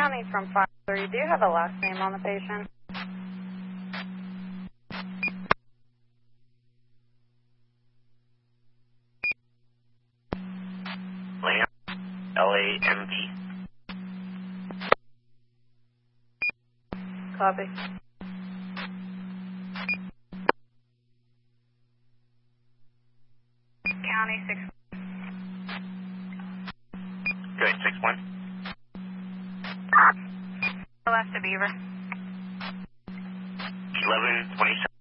County from 5. You do have a last name on the patient. Lamb, L-A-M-B. Copy. County 6. Good, 6-1. Left to Beaver. 11-27.